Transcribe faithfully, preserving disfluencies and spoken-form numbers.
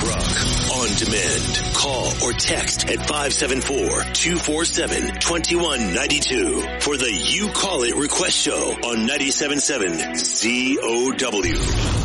Brock on demand. Call or text at five seven four, two four seven, two one nine two for the You Call It request show on ninety-seven point seven C O W.